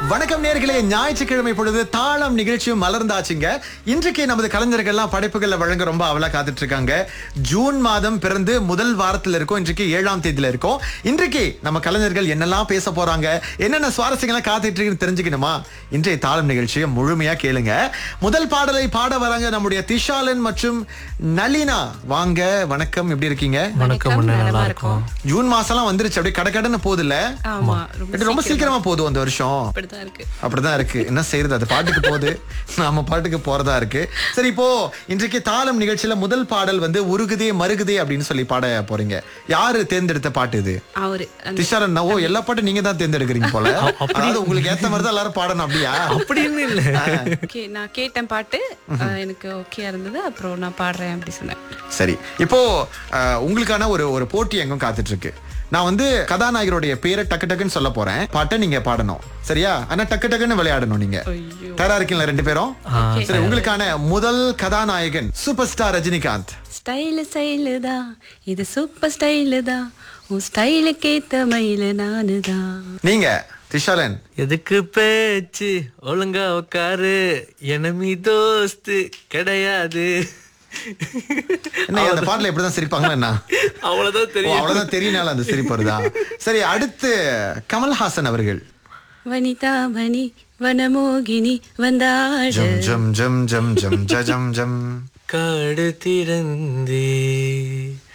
வணக்கம் நேர்களே, ஞாயிற்றுக்கிழமை பொழுது தாளம் நிகழ்ச்சியும் மலர்ந்தாச்சுங்க. இன்றைக்கு நமது கலைஞர்கள்லாம் படைப்புகளை வழங்க ரொம்ப அவலா காத்துட்டு இருக்காங்க. ஜூன் மாதம் பிறந்து முதல் வாரத்தில் இருக்கும். இன்றைக்கு 7ஆம் தேதியில இருக்கும். இன்றைக்கு நம்ம கலைஞர்கள் என்னெல்லாம் பேச போறாங்க, என்னென்ன சுவாரஸ்யங்களா காத்துட்டு இருக்குன்னு தெரிஞ்சுக்கணுமா? இன்றைய தாளம் நிகழ்ச்சியை முழுமையா கேளுங்க. முதல் பாடலை பாட வராங்க நம்முடைய திஷாலன் மற்றும் நளினா. வாங்க, வணக்கம், எப்படி இருக்கீங்க? வணக்கம், நல்லா இருக்கும். ஜூன் மாசம்லாம் வந்துருச்சு, அப்படியே கடகடன்னு போகுதுல்ல? ஆமா, ரொம்ப சீக்கிரமா போதும் அந்த வருஷம். அப்படிதான் இருக்கு. என்ன செய்யறது, அது பாட்டுக்கு போகுது, நாம பாட்டுக்கு போறதா இருக்கு. சரி, இப்போ இன்றைக்கு தாளம் நிகழ்ச்சியில முதல் பாடல் வந்து உருகுதே மருகுதே அப்படின்னு சொல்லி பாட போறீங்க. யாரு தேர்ந்தெடுத்த பாட்டு இது? திஷாரன். ஓ, எல்லா பாட்டும் நீங்க தான் தேர்ந்தெடுக்கிறீங்க போல. அதாவது உங்களுக்கு ஏத்த மாதிரி தான் எல்லாரும் பாடணும், அப்படியா? அப்படின்னு இல்ல. நான் கேட்டேன் பாட்டு, எனக்கு ஓகே இருந்தது, அப்புறம் நான் பாடுறேன் அப்படி சொன்னேன். சரி, இப்போ உங்களுக்கான ஒரு போட்டி எங்கும் காத்துட்டு இருக்கு. நான் வந்து கதாநாயகருடைய பேரை டக்கு டக்குன்னு சொல்ல போறேன். பாட்டை நீங்க பாடணும், சரியா? ஆனா டக்கு டக்குன்னு விளையாடணும். நீங்க தயாரா இருக்கீங்களா ரெண்டு பேரும்? சரி, உங்களுக்கான முதல் கதாநாயகன் சூப்பர் ஸ்டார் ரஜினிகாந்த். ஸ்டைலு தான், இது சூப்பர் ஸ்டைலு தான், உன் ஸ்டைலுக்கு ஏத்த மயில நானுதான். நீங்க திஷாலன். எதுக்கு பேச்சு, ஒழுங்கா உட்காரு, எனமி தோஸ்து கிடையாது. என்ன அந்த பாடல எப்படிதான் சிரிப்பாங்களா என்ன? அவ்வளவுதான் தெரியும். அவ்வளவுதான் தெரியும்னால அந்த சிரிப்பு வருதா? சரி, அடுத்து கமல்ஹாசன் அவர்கள். வனிதா வனி வனமோகினி வந்தாள், ஜம் ஜம் ஜம் ஜம் ஜம் ஜம் ஜம். காடு திறந்தே